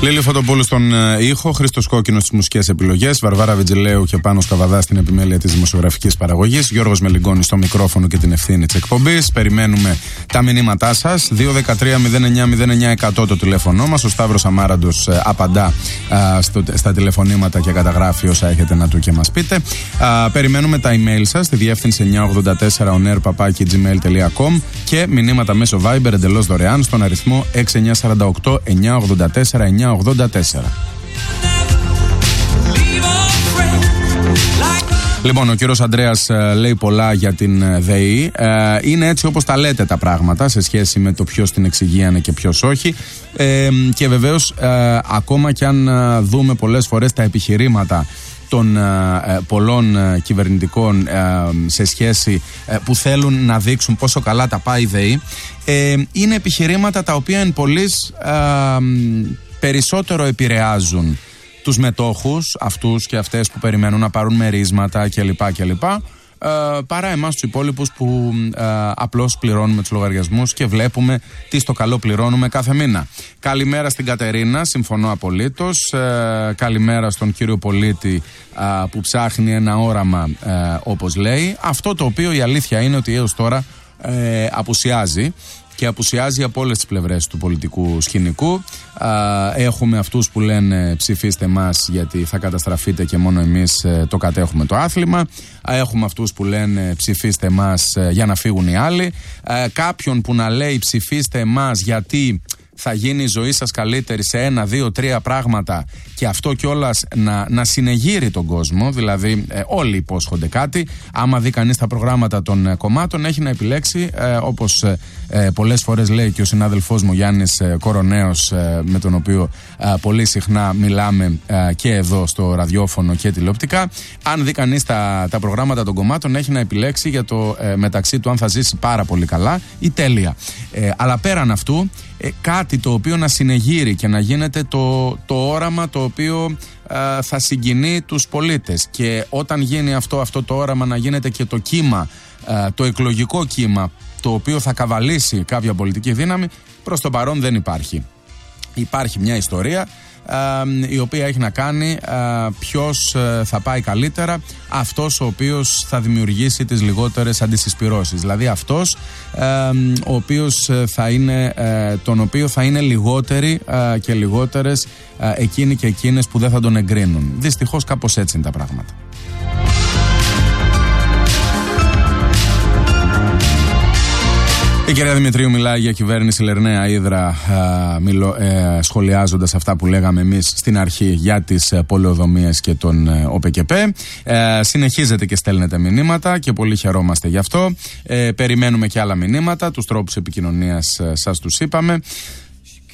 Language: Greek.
Λίλη Φωτοπούλου στον ήχο, Χρήστος Κόκκινος στις μουσικές επιλογές, Βαρβάρα Βιτζηλέου και Πάνος Καβαδά στην επιμέλεια της δημοσιογραφικής παραγωγής, Γιώργος Μελιγκόνης στο μικρόφωνο και την ευθύνη της εκπομπής. Περιμένουμε τα μηνύματά σας. 213-09-09-100 το τηλέφωνο μας. Ο Σταύρος Αμάραντος απαντά στα τηλεφωνήματα και καταγράφει όσα έχετε να του και μας πείτε. Περιμένουμε τα email σας στη διεύθυνση 984onair@gmail.com και μηνύματα μέσω Viber εντελώς δωρεάν στον αριθμό 6948 984 984. Λοιπόν, ο κύριος Ανδρέας λέει πολλά για την ΔΕΗ. Είναι έτσι όπως τα λέτε τα πράγματα σε σχέση με το ποιος την εξηγίανε και ποιος όχι. Και βεβαίως ακόμα κι αν δούμε πολλές φορές τα επιχειρήματα των πολλών κυβερνητικών σε σχέση που θέλουν να δείξουν πόσο καλά τα πάει η ΔΕΗ, είναι επιχειρήματα τα οποία εν πολλοίς περισσότερο επηρεάζουν τους μετόχους, αυτούς και αυτές που περιμένουν να πάρουν μερίσματα κλπ. Παρά εμάς τους υπόλοιπους που απλώς πληρώνουμε τους λογαριασμούς και βλέπουμε τι στο καλό πληρώνουμε κάθε μήνα. Καλημέρα στην Κατερίνα, συμφωνώ απολύτως. Καλημέρα στον κύριο πολίτη που ψάχνει ένα όραμα, όπως λέει. Αυτό το οποίο η αλήθεια είναι ότι έως τώρα απουσιάζει. Και απουσιάζει από όλες τις πλευρές του πολιτικού σκηνικού. Έχουμε αυτούς που λένε ψηφίστε μας γιατί θα καταστραφείτε και μόνο εμείς το κατέχουμε το άθλημα. Έχουμε αυτούς που λένε ψηφίστε μας για να φύγουν οι άλλοι. Κάποιον που να λέει ψηφίστε μας γιατί θα γίνει η ζωή σας καλύτερη σε 1, 2, 3 πράγματα και αυτό κιόλας να συνεγείρει τον κόσμο. Δηλαδή όλοι υπόσχονται κάτι. Άμα δει κανείς τα προγράμματα των κομμάτων έχει να επιλέξει, όπως πολλές φορές λέει και ο συνάδελφός μου Γιάννης Κοροναίος, με τον οποίο πολύ συχνά μιλάμε και εδώ στο ραδιόφωνο και τηλεοπτικά. Αν δει κανείς τα προγράμματα των κομμάτων έχει να επιλέξει για το μεταξύ του αν θα ζήσει πάρα πολύ καλά ή τέλεια. Αλλά πέραν αυτού κάτι το οποίο να συνεγείρει και να γίνεται το όραμα το οποίο θα συγκινεί τους πολίτες, και όταν γίνει αυτό το όραμα να γίνεται και το κύμα, το εκλογικό κύμα το οποίο θα καβαλήσει κάποια πολιτική δύναμη, προς το παρόν δεν υπάρχει. Υπάρχει μια ιστορία η οποία έχει να κάνει ποιος θα πάει καλύτερα, αυτός ο οποίος θα δημιουργήσει τις λιγότερες αντισυσπυρώσεις, δηλαδή αυτός ο οποίος τον οποίο θα είναι λιγότεροι και λιγότερες εκείνοι και εκείνες που δεν θα τον εγκρίνουν. Δυστυχώς κάπως έτσι είναι τα πράγματα. Η κυρία Δημητρίου μιλάει για κυβέρνηση Λερναία Ύδρα, σχολιάζοντας αυτά που λέγαμε εμείς στην αρχή για τις πολεοδομίες και τον ΟΠΕΚΕΠΕ. Συνεχίζετε και στέλνετε μηνύματα και πολύ χαιρόμαστε γι' αυτό. Περιμένουμε και άλλα μηνύματα, τους τρόπους επικοινωνίας σας τους είπαμε.